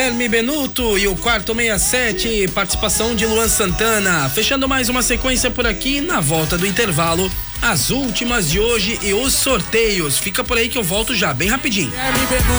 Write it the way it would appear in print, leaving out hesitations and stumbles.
Guilherme Benuto e o quarto 67, participação de Luan Santana. Fechando mais uma sequência por aqui, na volta do intervalo, as últimas de hoje e os sorteios. Fica por aí que eu volto já, bem rapidinho.